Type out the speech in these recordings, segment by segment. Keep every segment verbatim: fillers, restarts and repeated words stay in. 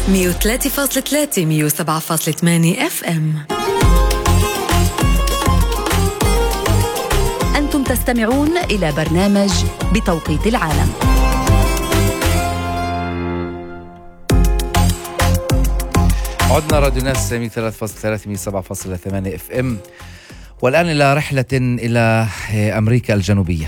مية وثلاثة فاصلة ثلاثة مية وسبعة فاصلة ثمانية اف ام. أنتم تستمعون إلى برنامج بتوقيت العالم. عدنا راديو ناس مية وثلاثة فاصلة ثلاثة مية وسبعة فاصلة ثمانية اف ام، والآن إلى رحلة إلى أمريكا الجنوبية.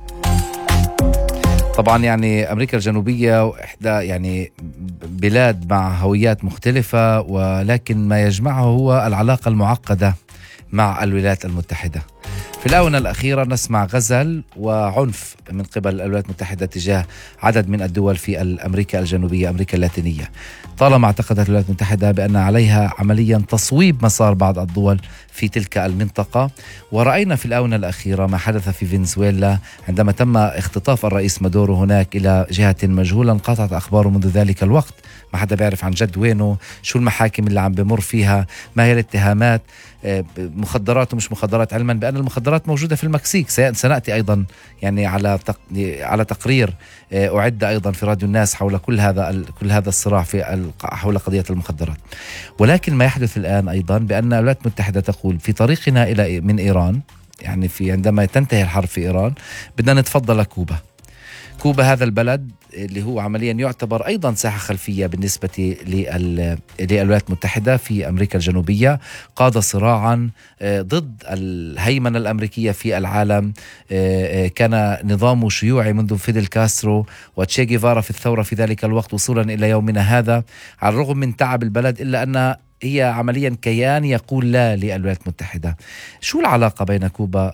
طبعا يعني أمريكا الجنوبية إحدى يعني بلاد مع هويات مختلفة، ولكن ما يجمعه هو العلاقة المعقدة مع الولايات المتحدة. في الآونة الأخيرة نسمع غزل وعنف من قبل الولايات المتحدة تجاه عدد من الدول في أمريكا الجنوبية، أمريكا اللاتينية. طالما اعتقدت الولايات المتحدة بأن عليها عمليا تصويب مسار بعض الدول في تلك المنطقة، ورأينا في الآونة الأخيرة ما حدث في فنزويلا عندما تم اختطاف الرئيس مادورو هناك إلى جهة مجهولة. انقطعت أخباره منذ ذلك الوقت، ما حدا بيعرف عن جد وينه، شو المحاكم اللي عم بمر فيها، ما هي الاتهامات، مخدرات ومش مخدرات، علما بأن المخدرات موجودة في المكسيك. سنأتي أيضا يعني على على تقرير أعد أيضا في راديو الناس حول كل هذا كل هذا الصراع في حول قضية المخدرات. ولكن ما يحدث الآن أيضا بأن الولايات المتحدة تقول في طريقنا إلى من إيران، يعني في عندما تنتهي الحرب في إيران بدنا نتفضل كوبا. كوبا هذا البلد اللي هو عمليا يعتبر أيضا ساحة خلفية بالنسبة للولايات المتحدة في أمريكا الجنوبية، قاد صراعا ضد الهيمنة الأمريكية في العالم. كان نظام شيوعي منذ فيدل كاسترو وتشي جيفارا في الثورة في ذلك الوقت وصولا إلى يومنا هذا. على الرغم من تعب البلد إلا أن هي عمليا كيان يقول لا للولايات المتحدة. شو العلاقة بين كوبا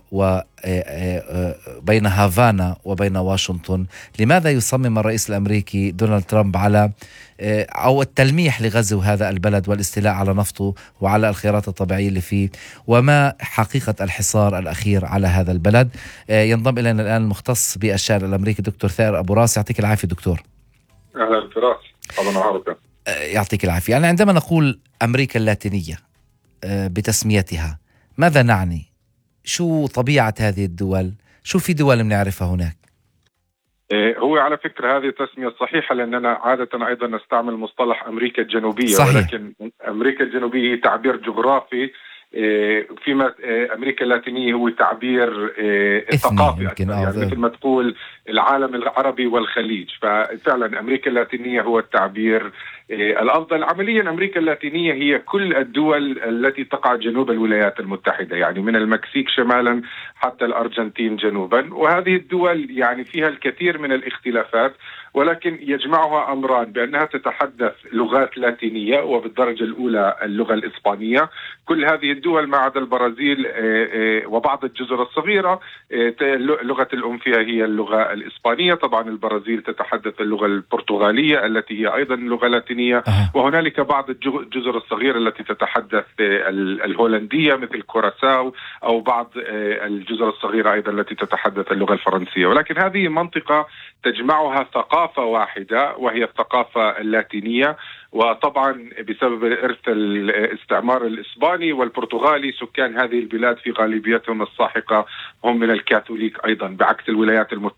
وبين هافانا وبين واشنطن؟ لماذا يصمم الرئيس الأمريكي دونالد ترامب على أو التلميح لغزو هذا البلد والاستيلاء على نفطه وعلى الخيارات الطبيعية اللي فيه؟ وما حقيقة الحصار الأخير على هذا البلد؟ ينضم إلينا الآن المختص بالشأن الأمريكي دكتور ثائر أبو راس. يعطيك العافية دكتور. أهلا فراس، أهلا نهارك. يعطيك العافية. يعني عندما نقول أمريكا اللاتينية بتسميتها ماذا نعني؟ شو طبيعة هذه الدول؟ شو في دول بنعرفها هناك؟ هو على فكرة هذه التسمية صحيحة، لأننا عادة أيضا نستعمل مصطلح أمريكا الجنوبية. صحيح. ولكن أمريكا الجنوبية هي تعبير جغرافي، فيما أمريكا اللاتينية هو تعبير ثقافي أكثر، يعني مثل ما تقول العالم العربي والخليج. ففعلا أمريكا اللاتينية هو التعبير الأفضل. عمليا أمريكا اللاتينية هي كل الدول التي تقع جنوب الولايات المتحدة، يعني من المكسيك شمالا حتى الأرجنتين جنوبا. وهذه الدول يعني فيها الكثير من الاختلافات، ولكن يجمعها أمران، بأنها تتحدث لغات لاتينية وبالدرجة الأولى اللغة الإسبانية. كل هذه الدول ما عدا البرازيل وبعض الجزر الصغيرة لغة الأم فيها هي اللغة الإسبانية. طبعا البرازيل تتحدث اللغة البرتغالية التي هي أيضا لغة لاتينية، وهنالك بعض الجزر الصغيرة التي تتحدث الهولندية مثل كوراساو، أو بعض الجزر الصغيرة أيضا التي تتحدث اللغة الفرنسية. ولكن هذه منطقة تجمعها ثقافة واحدة وهي الثقافة اللاتينية. وطبعا بسبب إرث الاستعمار الإسباني والبرتغالي سكان هذه البلاد في غالبيتهم الساحقة هم من الكاثوليك أيضا، بعكس الولايات المتحدة